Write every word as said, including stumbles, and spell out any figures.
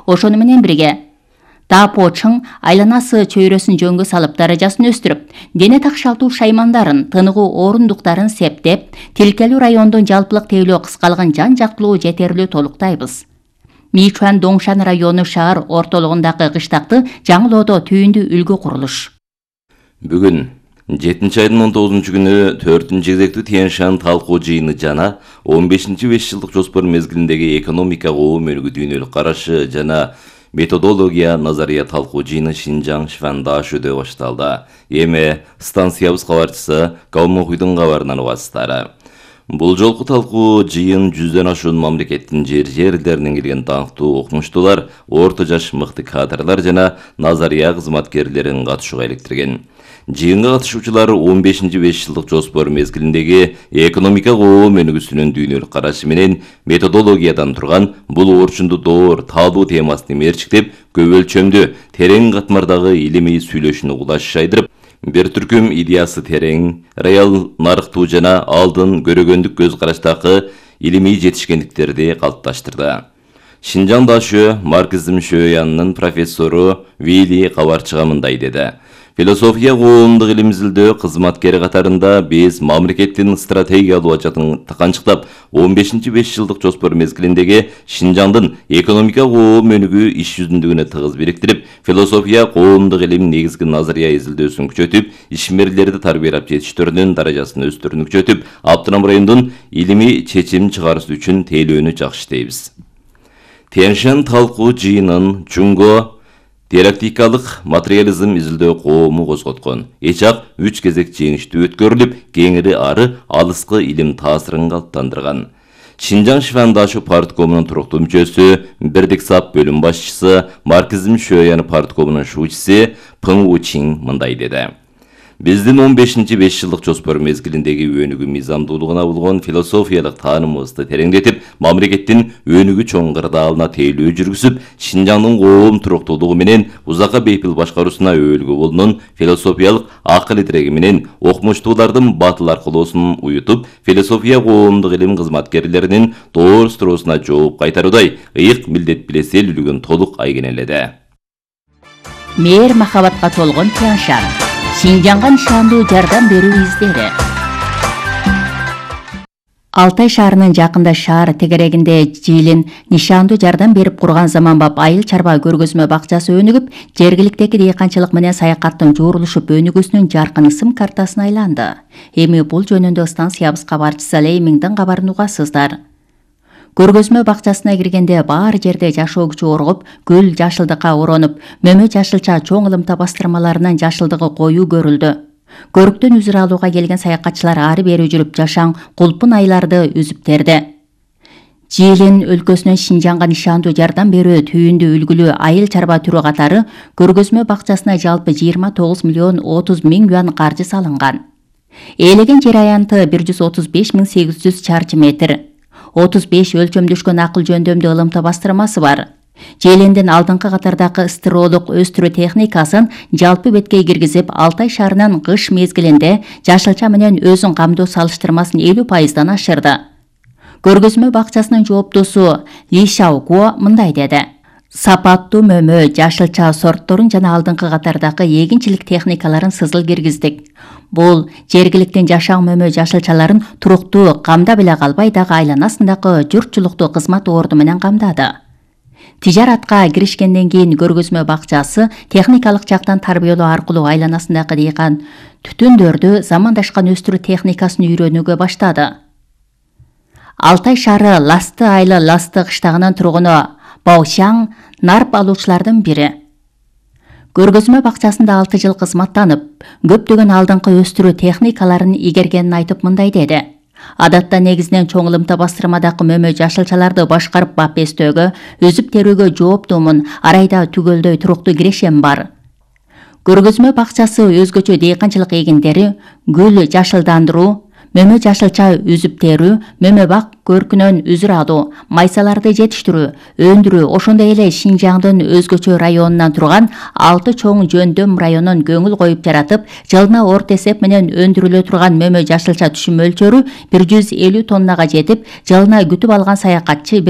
Ошону менен бирге Дапо чың айланасы чөйрөсүн жөнгө салып даражасын өстүрүп, дене такшалтуу шаймандарын, тыныгуу орундуктарын септеп, тилкелүү райондун жалпылык тейлөө кыскалган жан-жактылуу жетерлүү толуктайбыз. Мичуан Доңшан району шаар ортолугундагы кыштакты жаңылоодо түйүндүү үлгү курулуш. Бүгүн жетинчи айдын он тогузунчу күнү төртүнчү кезектүү Тянь-Шань талкуу жыйыны жана он бешинчи беш жылдык жоспор мезгилиндеги экономика коом өнүгүү дүйнөлүк карашы жана методология назария талкуу жыйыны Шинжаң Швандашөдө башталды. Эми станциябыз кабарчысы Калмыкуйдун кабарынан угасыздар. Бул жолку талкуу жыйын жүздөн ашуун мамлекеттин жер жерлеринен келген даңктуу окумуштуулар, орто жаш мыкты кадрлар жана назария кызматкерлерин катышууга иликтирген. Жыйынга катышуучулар он бешинчи беш жылдык жоспор мезгилиндеги экономика коом өнүгүүсүнүн дүйнөлүк карашы менен методологиядан турган бул орчунду доор таалуу темасын мерчиктеп, көп өлчөмдүү терең катмардагы илимий сүйлөшүүнү кулаш жайдырып, бир түркүм идеясы терең, реал нарыктуу жана алдын көрөгөндүк көз караштагы илимий жетишкендиктерди калыпташтырды. Шинжаң Дашө марксизм шөянынын профессору Вили кабарчыга мындай деди. Философия коомдук илим изилдөө кызматкери катарында биз мамлекеттин стратегиялуу ажатын таканчыктап, он бешинчи беш жылдык жоспор мезгилиндеги Шинжаңдын экономика коом өнүгүү иш жүзүндүгүнө тыгыз бириктирип, философия коомдук илим негизги назария изилдөөсүн күчөтүп, ишмерлерди тарбиялап жетиштирүүнүн даражасын өстүрүүнү күчөтүп, Аптырам районунун илимий чечим чыгарышы үчүн тейлөөнү жакшы дейбиз. Тянь-Шань талкуу жыйынын Жунго диалектикалык материализм изилдөө коому козготкон. Эчак үч кезек жеңиштүү өткөрүлүп, кеңири ары алыскы илим таасырын калыптандырган. Шинжаң Швандашу парткомунун туруктуу мүчөсү, Бердиксап бөлүм башчысы, марксизм шөяны парткомунун шуучусы Пың Учин мындай деди. Биздин он бешинчи беш жылдык жоспор мезгилиндеги өнүгүү мыйзамдуулугуна болгон философиялык таанымыбызды тереңдетип, мамлекеттин өнүгүү чоң кырдаалына тейлөө жүргүзүп, Шинжаңдын коом туруктуулугу менен узакка бейпил башкаруусуна өөлгү болуунун философиялык акыл идиреги менен окумуштуулардын батыл аркылоосун уютуп, философия коомдук илим кызматкерлеринин доор суроосуна жооп кайтаруудай ыйык милдет билеселүүлүгүн толук айгинеледи. Мээр махабатка толгон Тянь-Шань. Шинжаңга нишандуу жардам берүү издери. Алтай шаарынын жакында шаар тегерегинде жыйылын нишандуу жардам берип курган заманбап айыл чарба көргөзмө бакчасы өнүгүп, жергиликтеги дыйканчылык менен саякаттын жуурулушуп өнүгүүсүнүн жаркын ысым картасына айланды. Эми бул жөнүндө станциябыз кабарчысы Леймиңдин кабарын угасыздар. Көргөзмө бакчасына киргенде баар жерде жашоо күчү оргоп, гүл жашылдыкка оронуп, мөмө жашылча чоң ылымта бастырмаларынын жашылдыгы коюу көрүлдү. Көрүктөн үзүр алууга келген саякатчылар ары бери жүрүп жашаң кулпун айларды үзүп терди. Жыйылын өлкөсүнөн Шинжаңга нишандуу жардам берүү түйүндүү үлгүлүү айыл чарба түрү катары көргөзмө бакчасына жалпы жыйырма тогуз миллион отуз миң юан каржы салынган. Ээлеген жер аянты бир жүз отуз беш миң сегиз жүз чарчы метр. отуз беш өлчөмдөшкөн акыл жөндөмдүү ылымта бастырмасы бар. Жыйылындын алдыңкы катардагы стыролук өстүрүү техникасын жалпы бетке киргизип, Алтай шаарынын кыш мезгилинде жашылча менен өзүн камдоо салыштырмасын элүү пайыздан ашырды. Көргөзмө бакчасынын жооптосу Ли Шаоко мындай деди. Сапаттуу мөмө, жашылча сортторун жана алдыңкы катардагы эгинчилик техникаларын сызыл киргиздик. Бул жергиликтин жашаң мөмө жашылчаларын туруктуу камда беле калбай дагы айланасындагы журтчулукту кызмат орду менен камдады. Тижаратка киришкенден кийин көргөзмө бакчасы техникалык жактан тарбиялоо аркылуу айланасындагы дыйкан түтүндөрдү замандашкан өстүрүү техникасын үйрөнүүгө баштады. Алтай шаары Ласты айылы Ласты кыштагынын тургуну Баошаң нарп алуучулардын бири. Көргөзмө бакчасында алты жыл кызматтанып, көптөгөн алдыңкы өстүрүү техникаларын игергенин айтып мындай деди. Адатта негизинен чоң ылымта бастырмадагы мөмө жашылчаларды башкарып бап эстөөгө, өзүп терүүгө жооптуумун, арайда түгөлдөй туруктуу кирешем бар. Көргөзмө бакчасы өзгөчө дыйканчылык эгиндери, гүл жашылдандыруу, мөмө жашылча үзүп терүү, мөмө бак көркүнөн үзүр алуу, майсаларды жетиштирүү, өндүрүү, ошондой эле Шинжаңдын өзгөчө районунан турган алты чоң жөндөм районун көңүл коюп жаратып, жылына орто эсеп менен өндүрүлө турган мөмө жашылча түшүм мөлчөрү бир жүз элүү тоннага жетип, жылына күтүп алган саякатчы